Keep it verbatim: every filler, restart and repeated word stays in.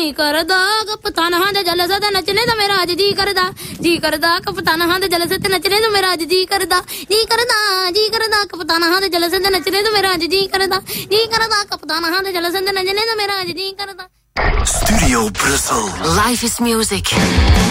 ਕਰਦਾ ਕਪਤਾਨ ਹਾਂ ਦੇ ਜਲਸੇ ਤੇ ਨੱਚਣੇ ਦਾ ਮੇਰਾ ਅੱਜ ਜੀ ਕਰਦਾ ਜੀ ਕਰਦਾ ਕਪਤਾਨ ਹਾਂ ਦੇ ਜਲਸੇ ਤੇ ਨੱਚਣੇ ਦਾ ਮੇਰਾ ਅੱਜ ਜੀ ਕਰਦਾ ਜੀ ਕਰਦਾ ਜੀ ਕਰਦਾ ਕਪਤਾਨ ਹਾਂ ਦੇ ਜਲਸੇ ਤੇ ਨੱਚਣੇ ਦਾ ਮੇਰਾ ਅੱਜ ਜੀ ਕਰਦਾ ਜੀ ਕਰਦਾ ਕਪਤਾਨ ਹਾਂ ਦੇ ਜਲਸੇ ਤੇ ਨੱਚਣੇ ਦਾ ਮੇਰਾ ਅੱਜ ਜੀ ਕਰਦਾ Studio Brussels. Life is music.